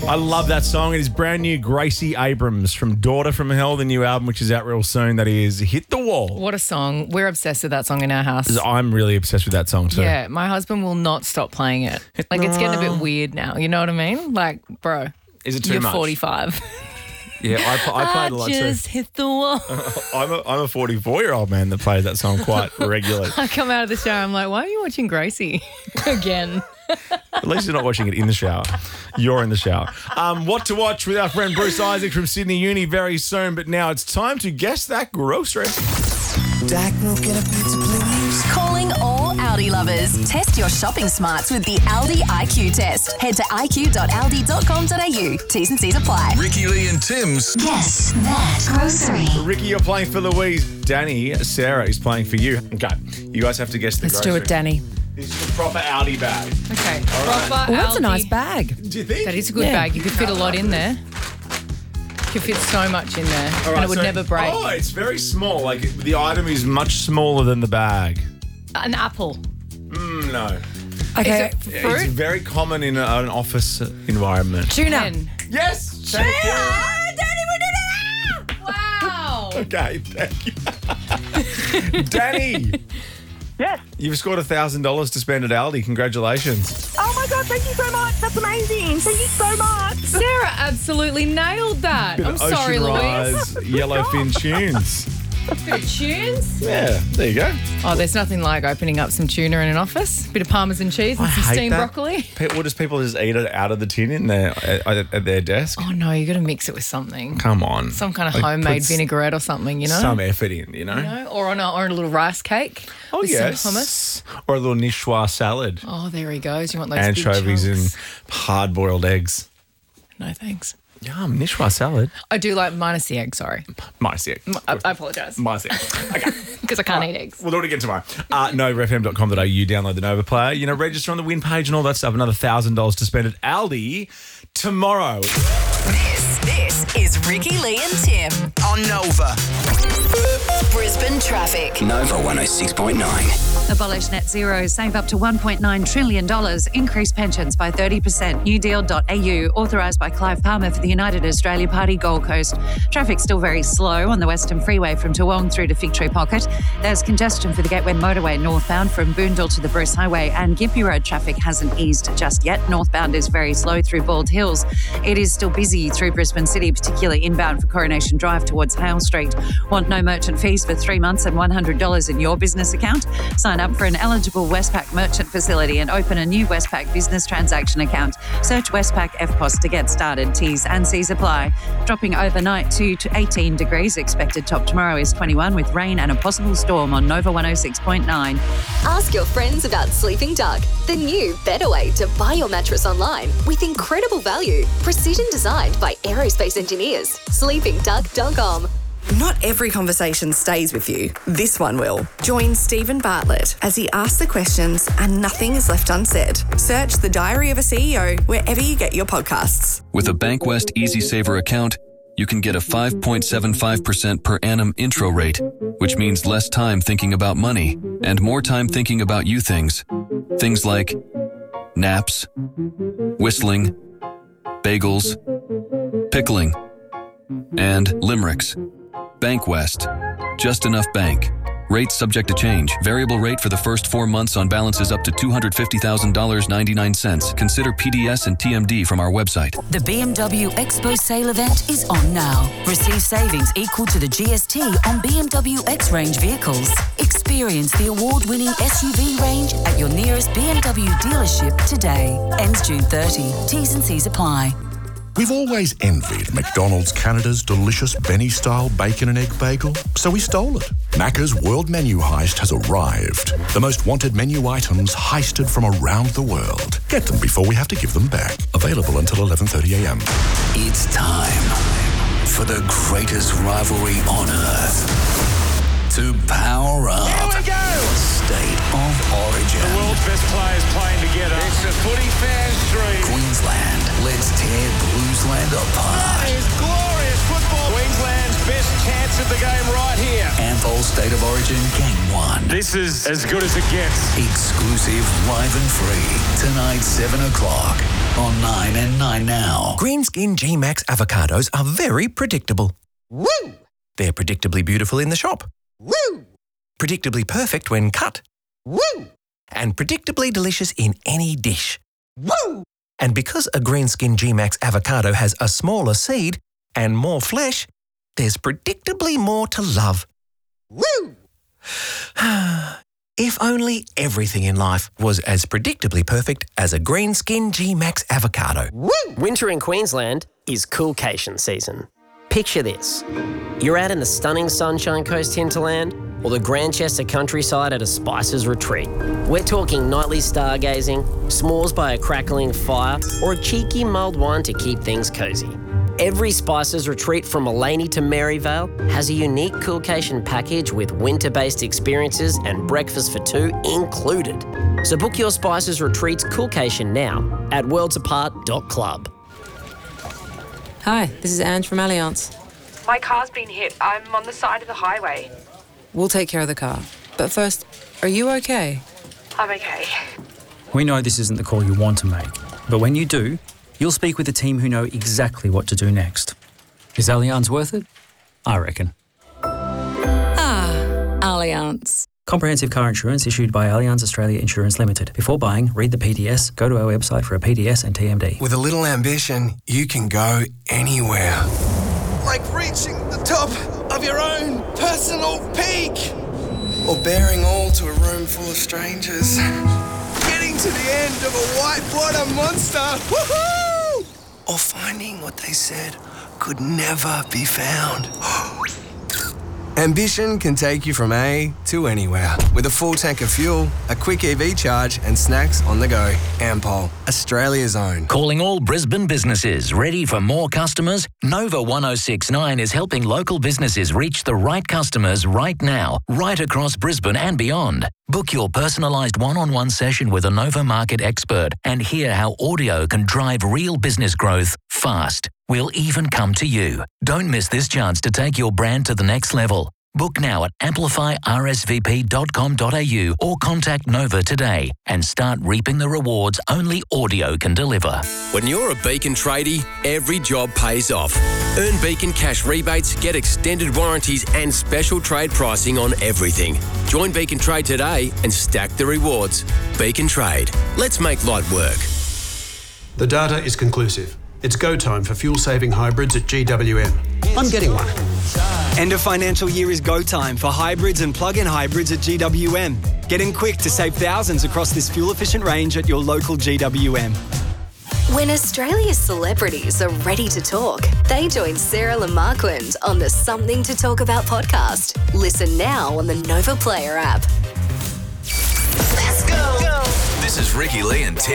I love that song. It is brand new. Gracie Abrams from Daughter from Hell, the new album, which is out real soon. That is Hit the Wall. What a song. We're obsessed with that song in our house. I'm really obsessed with that song too. Yeah, my husband will not stop playing it. Like, it's getting a bit weird now. You know what I mean? Like, bro, Is it too you're much? 45. Yeah, I played a lot I just too. hit the wall. I'm a 44-year-old man that plays that song quite regularly. I come out of the shower, I'm like, why are you watching Gracie again? At least you're not watching it in the shower. You're in the shower. What to watch with our friend Bruce Isaac from Sydney Uni very soon. But now it's time to guess that grocery. Jack milk and a pizza, please. Calling all Aldi lovers. Test your shopping smarts with the Aldi IQ test. Head to iq.aldi.com.au. T's and C's apply. Ricky Lee and Tim's Guess that grocery. Ricky, you're playing for Louise. Danny, Sarah is playing for you. Okay, you guys have to guess the Let's grocery. do it, Danny. This is a proper Aldi bag. Okay. right. Proper Oh, that's a Aldi. nice bag. Do you think? That is a good bag. You could fit a lot in there. You could fit so much in there. All right, and it would so- never break. Oh, it's very small. Like the item is much smaller than the bag. An apple. No. Okay. Is it It's fruit? very common in an office environment. Tuna. Pen. Yes. Thank you. Wow. Okay, thank you. Danny. Yes. You've scored $1,000 to spend at Aldi. Congratulations. Oh my God, thank you so much. That's amazing. Thank you so much. Sarah absolutely nailed that. I'm sorry, Ocean Louise. Rise, Yellowfin tunes. Bit of tunes. Yeah, there you go. Oh, there's nothing like opening up some tuna in an office. Bit of Parmesan cheese and some steamed broccoli. Well, just people just eat it out of the tin in their at their desk? Oh no, you got to mix it with something. Come on. Some kind of Like, homemade put vinaigrette or something, you know? Some effort in, you know? You know? Or on a little rice cake with some hummus. Or a little niçoise salad. Oh, there he goes. You want those Anchovies big and chunks. hard-boiled eggs. No, thanks. Yum, niçoise salad. I do like minus the egg, sorry. Minus the egg. I apologise. Minus the egg. Okay. Because I can't eat eggs. We'll do it again tomorrow. NoFM.com.au, download the Nova Player. You know, register on the win page and all that stuff. Another $1,000 to spend at Aldi tomorrow. This is Ricky Lee and Tim. on Nova. Brisbane traffic. Nova 106.9. Abolish net zero, save up to $1.9 trillion, increase pensions by 30%. Newdeal.au, authorised by Clive Palmer for the United Australia Party Gold Coast. Traffic's still very slow on the Western Freeway from Toowong through to Fig Tree Pocket. There's congestion for the Gateway Motorway northbound from Boondall to the Bruce Highway, and Gympie Road traffic hasn't eased just yet. Northbound is very slow through Bald Hills. It is still busy through Brisbane City, particularly inbound for Coronation Drive towards Hale Street. Want no merchant fees for 3 months and $100 in your business account? Sign up for an eligible Westpac merchant facility and open a new Westpac business transaction account. Search Westpac FPOS to get started. T's and C's apply. Dropping overnight to 18 degrees. Expected top tomorrow is 21 with rain and a possible storm on Nova 106.9. Ask your friends about Sleeping Duck, the new, better way to buy your mattress online with incredible value. Precision designed by aerospace engineers. SleepingDuck.com. Not every conversation stays with you. This one will. Join Stephen Bartlett as he asks the questions and nothing is left unsaid. Search The Diary of a CEO wherever you get your podcasts. With a Bankwest Easy Saver account, you can get a 5.75% per annum intro rate, which means less time thinking about money and more time thinking about you things. Things like naps, whistling, bagels, pickling, and limericks. Bankwest. Just enough bank. Rates subject to change. Variable rate for the first 4 months on balances up to $250,000.99. Consider PDS and TMD from our website. The BMW Expo sale event is on now. Receive savings equal to the GST on BMW X-Range vehicles. Experience the award-winning SUV range at your nearest BMW dealership today. Ends June 30. T's and C's apply. We've always envied McDonald's Canada's delicious Benny-style bacon and egg bagel, so we stole it. Macca's World Menu Heist has arrived. The most wanted menu items heisted from around the world. Get them before we have to give them back. Available until 11:30 a.m. It's time for the greatest rivalry on earth to power up. Here we go! State of Origin. The world's best players playing together. It's a footy fans dream. Queensland, let's tear Bluesland apart. That is glorious football. Queensland's best chance of the game right here. Ampol State of Origin Game 1. This is as good as it gets. Exclusive, live and free. Tonight, 7 o'clock. on 9 and 9 Now. Greenskin G-Max avocados are very predictable. Woo! They're predictably beautiful in the shop. Woo! Predictably perfect when cut. Woo! And predictably delicious in any dish. Woo! And because a Greenskin G-Max avocado has a smaller seed and more flesh, there's predictably more to love. Woo! If only everything in life was as predictably perfect as a Greenskin G-Max avocado. Woo! Winter in Queensland is coolcation season. Picture this. You're out in the stunning Sunshine Coast hinterland or the Grandchester countryside at a Spices retreat. We're talking nightly stargazing, s'mores by a crackling fire, or a cheeky mulled wine to keep things cosy. Every Spices retreat from Mullaney to Maryvale has a unique coolcation package with winter-based experiences and breakfast for two included. So book your Spices retreats coolcation now at worldsapart.club. Hi, this is Ange from Allianz. My car's been hit. I'm on the side of the highway. We'll take care of the car. But first, are you okay? I'm okay. We know this isn't the call you want to make, but when you do, you'll speak with a team who know exactly what to do next. Is Allianz worth it? I reckon. Allianz. Comprehensive car insurance issued by Allianz Australia Insurance Limited. Before buying, read the PDS, go to our website for a PDS and TMD. With a little ambition, you can go anywhere. Like reaching the top of your own personal peak. Or bearing all to a room full of strangers. Getting to the end of a whitewater monster. Woohoo! Or finding what they said could never be found. Ambition can take you from A to anywhere. With a full tank of fuel, a quick EV charge, and snacks on the go. Ampol, Australia's own. Calling all Brisbane businesses. Ready for more customers? Nova 1069 is helping local businesses reach the right customers right now, right across Brisbane and beyond. Book your personalised one-on-one session with a Nova market expert and hear how audio can drive real business growth fast. We'll even come to you. Don't miss this chance to take your brand to the next level. Book now at amplifyrsvp.com.au or contact Nova today and start reaping the rewards only audio can deliver. When you're a Beacon tradie, every job pays off. Earn Beacon cash rebates, get extended warranties and special trade pricing on everything. Join Beacon Trade today and stack the rewards. Beacon Trade. Let's make light work. The data is conclusive. It's go time for fuel-saving hybrids at GWM. I'm getting one. End of financial year is go time for hybrids and plug-in hybrids at GWM. Get in quick to save thousands across this fuel-efficient range at your local GWM. When Australia's celebrities are ready to talk, they join Sarah Lamarquand on the Something to Talk About podcast. Listen now on the Nova Player app. Let's go. This is Ricky Lee and Tim.